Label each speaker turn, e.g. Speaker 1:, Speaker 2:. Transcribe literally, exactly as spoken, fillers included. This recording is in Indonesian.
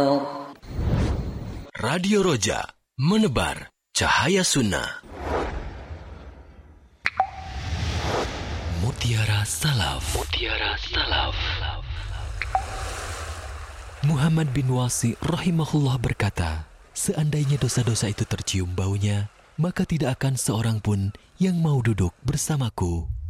Speaker 1: Radio Roja, menebar cahaya sunnah. Mutiara Salaf. Mutiara Salaf. Muhammad bin Wasi rahimahullah berkata, seandainya dosa-dosa itu tercium baunya, maka tidak akan seorang pun yang mau duduk bersamaku.